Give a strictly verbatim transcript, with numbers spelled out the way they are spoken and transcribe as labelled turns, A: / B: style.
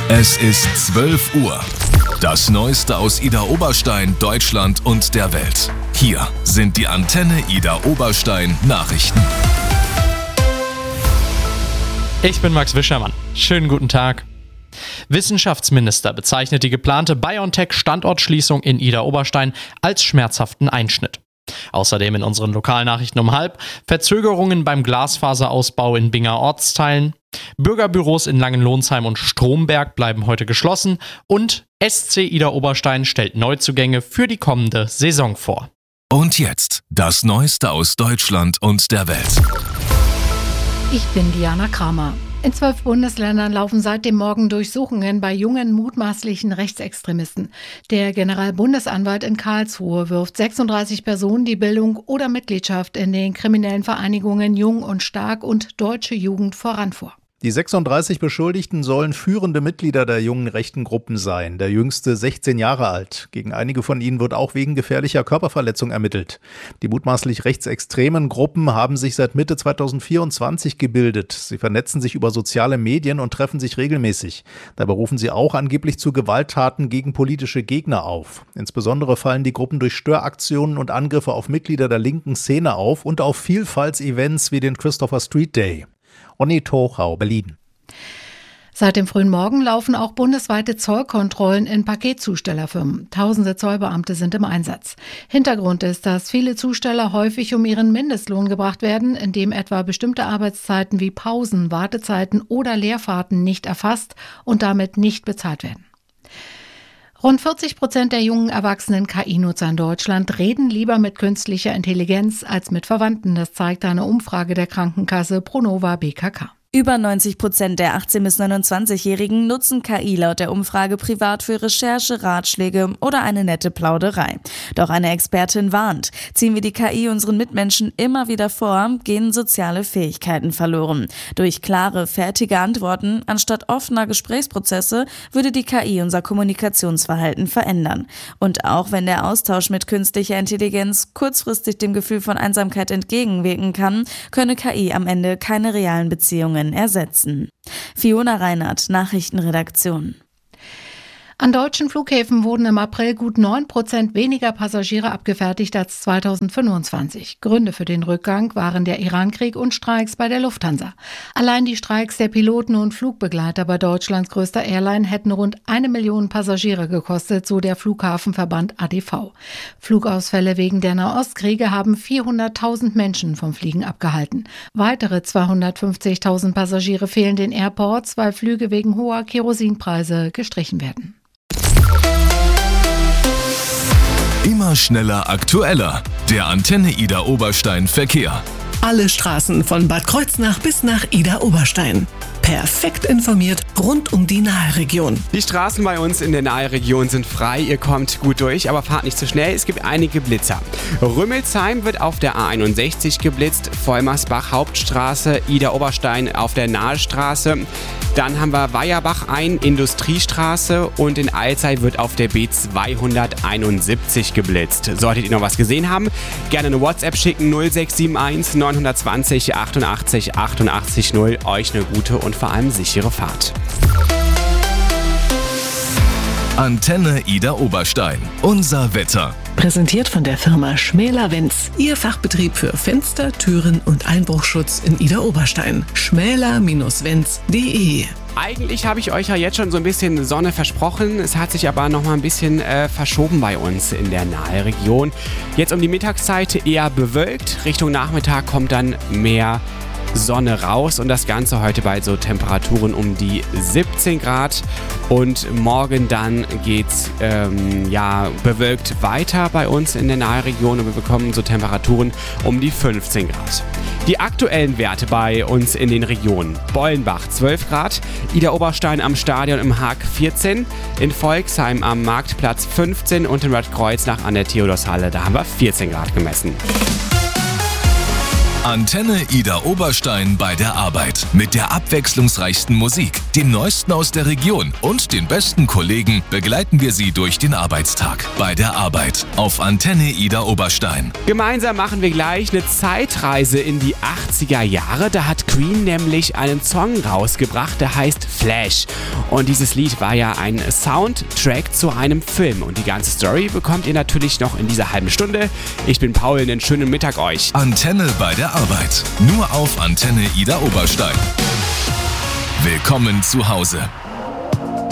A: Es ist zwölf Uhr. Das Neueste aus Idar Oberstein, Deutschland und der Welt. Hier sind die Antenne Idar Oberstein Nachrichten.
B: Ich bin Max Wischermann. Schönen guten Tag. Wissenschaftsminister bezeichnet die geplante BioNTech-Standortschließung in Idar Oberstein als schmerzhaften Einschnitt. Außerdem in unseren Lokalnachrichten um halb Verzögerungen beim Glasfaserausbau in Binger Ortsteilen, Bürgerbüros in Langenlohnsheim und Stromberg bleiben heute geschlossen und S C Idar Oberstein stellt Neuzugänge für die kommende Saison vor.
A: Und jetzt das Neueste aus Deutschland und der Welt.
C: Ich bin Diana Kramer. In zwölf Bundesländern laufen seit dem Morgen Durchsuchungen bei jungen mutmaßlichen Rechtsextremisten. Der Generalbundesanwalt in Karlsruhe wirft sechsunddreißig Personen die Bildung oder Mitgliedschaft in den kriminellen Vereinigungen Jung und Stark und Deutsche Jugend voran vor.
D: Die sechsunddreißig Beschuldigten sollen führende Mitglieder der jungen rechten Gruppen sein, der jüngste sechzehn Jahre alt. Gegen einige von ihnen wird auch wegen gefährlicher Körperverletzung ermittelt. Die mutmaßlich rechtsextremen Gruppen haben sich seit Mitte zweitausendvierundzwanzig gebildet. Sie vernetzen sich über soziale Medien und treffen sich regelmäßig. Dabei rufen sie auch angeblich zu Gewalttaten gegen politische Gegner auf. Insbesondere fallen die Gruppen durch Störaktionen und Angriffe auf Mitglieder der linken Szene auf und auf Vielfaltsevents wie den Christopher Street Day. Onni Tochau, Berlin.
C: Seit dem frühen Morgen laufen auch bundesweite Zollkontrollen in Paketzustellerfirmen. Tausende Zollbeamte sind im Einsatz. Hintergrund ist, dass viele Zusteller häufig um ihren Mindestlohn gebracht werden, indem etwa bestimmte Arbeitszeiten wie Pausen, Wartezeiten oder Leerfahrten nicht erfasst und damit nicht bezahlt werden. Rund vierzig Prozent der jungen erwachsenen K I-Nutzer in Deutschland reden lieber mit künstlicher Intelligenz als mit Verwandten. Das zeigt eine Umfrage der Krankenkasse Pronova B K K.
E: Über neunzig Prozent der achtzehn- bis neunundzwanzigjährigen nutzen K I laut der Umfrage privat für Recherche, Ratschläge oder eine nette Plauderei. Doch eine Expertin warnt, ziehen wir die K I unseren Mitmenschen immer wieder vor, gehen soziale Fähigkeiten verloren. Durch klare, fertige Antworten anstatt offener Gesprächsprozesse würde die K I unser Kommunikationsverhalten verändern. Und auch wenn der Austausch mit künstlicher Intelligenz kurzfristig dem Gefühl von Einsamkeit entgegenwirken kann, könne K I am Ende keine realen Beziehungen ersetzen. Fiona Reinhardt, Nachrichtenredaktion.
C: An deutschen Flughäfen wurden im April gut neun Prozent weniger Passagiere abgefertigt als zweitausendfünfundzwanzig. Gründe für den Rückgang waren der Irankrieg und Streiks bei der Lufthansa. Allein die Streiks der Piloten und Flugbegleiter bei Deutschlands größter Airline hätten rund eine Million Passagiere gekostet, so der Flughafenverband A D V. Flugausfälle wegen der Nahostkriege haben vierhunderttausend Menschen vom Fliegen abgehalten. Weitere zweihundertfünfzigtausend Passagiere fehlen den Airports, weil Flüge wegen hoher Kerosinpreise gestrichen werden.
A: Immer schneller, aktueller. Der Antenne Idar Oberstein Verkehr.
F: Alle Straßen von Bad Kreuznach bis nach Idar Oberstein. Perfekt informiert rund um die Naheregion.
G: Die Straßen bei uns in der Naheregion sind frei. Ihr kommt gut durch, aber fahrt nicht zu schnell. Es gibt einige Blitzer. Rümmelsheim wird auf der A einundsechzig geblitzt. Vollmersbach Hauptstraße, Idar Oberstein auf der Nahestraße. Dann haben wir Weierbach ein, Industriestraße, und in Alzey wird auf der B zweihunderteinundsiebzig geblitzt. Solltet ihr noch was gesehen haben, gerne eine WhatsApp schicken null sechs sieben eins neun zwei null achtundachtzig achtundachtzig null. Euch eine gute und vor allem sichere Fahrt.
A: Antenne Idar Oberstein. Unser Wetter.
F: Präsentiert von der Firma Schmäler-Wenz. Ihr Fachbetrieb für Fenster, Türen und Einbruchschutz in Idar Oberstein. schmäler Bindestrich wenz punkt de.
G: Eigentlich habe ich euch ja jetzt schon so ein bisschen Sonne versprochen. Es hat sich aber noch mal ein bisschen äh, verschoben bei uns in der Naheregion. Jetzt um die Mittagszeit eher bewölkt. Richtung Nachmittag kommt dann mehr Sonne raus und das Ganze heute bei so Temperaturen um die siebzehn Grad. Und morgen dann geht's ähm, ja bewölkt weiter bei uns in der Naheregion und wir bekommen so Temperaturen um die fünfzehn Grad. Die aktuellen Werte bei uns in den Regionen: Bollenbach zwölf Grad, Idar Oberstein am Stadion im Haag vierzehn, in Volksheim am Marktplatz fünfzehn und in Bad Kreuznach an der Theodorshalle, da haben wir vierzehn Grad gemessen.
A: Antenne Ida Oberstein bei der Arbeit. Mit der abwechslungsreichsten Musik, dem Neuesten aus der Region und den besten Kollegen begleiten wir Sie durch den Arbeitstag. Bei der Arbeit auf Antenne Ida Oberstein.
G: Gemeinsam machen wir gleich eine Zeitreise in die achtziger Jahre. Da hat Queen nämlich einen Song rausgebracht, der heißt Flash. Und dieses Lied war ja ein Soundtrack zu einem Film. Und die ganze Story bekommt ihr natürlich noch in dieser halben Stunde. Ich bin Paul, einen schönen Mittag euch.
A: Antenne bei der Arbeit. Nur auf Antenne Ida Oberstein. Willkommen zu Hause.